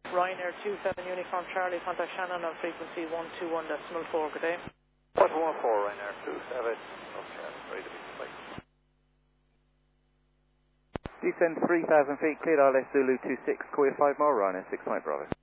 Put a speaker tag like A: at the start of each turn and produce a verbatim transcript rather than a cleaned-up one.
A: Ryanair two seven Uniform Charlie, contact Shannon on frequency one two one decimal four, good day.
B: one one four, Ryanair two seven, okay, ready to be flight.
C: Descend three thousand feet, cleared R L S Zulu two six, Korea five mile, Ryanair six Mike Bravo.